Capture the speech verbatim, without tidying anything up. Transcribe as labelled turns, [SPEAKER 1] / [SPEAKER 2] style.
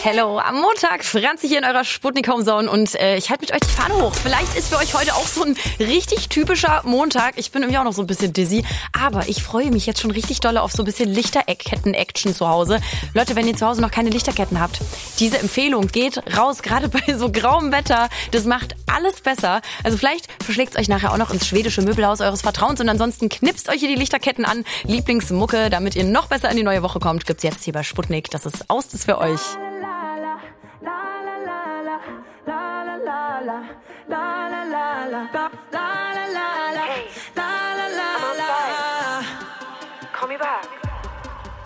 [SPEAKER 1] Hello, am Montag Franzi hier in eurer Sputnik Homezone und äh, ich halte mit euch die Fahne hoch. Vielleicht ist für euch heute auch so ein richtig typischer Montag. Ich bin irgendwie auch noch so ein bisschen dizzy, aber ich freue mich jetzt schon richtig doll auf so ein bisschen Lichterketten-Action zu Hause. Leute, wenn ihr zu Hause noch keine Lichterketten habt, diese Empfehlung geht raus, gerade bei so grauem Wetter. Das macht alles besser. Also vielleicht verschlägt es euch nachher auch noch ins schwedische Möbelhaus eures Vertrauens und ansonsten knipst euch hier die Lichterketten an. Lieblingsmucke, damit ihr noch besser in die neue Woche kommt, gibt's jetzt hier bei Sputnik. Das ist aus, das für euch.
[SPEAKER 2] La la la la la la la la la la la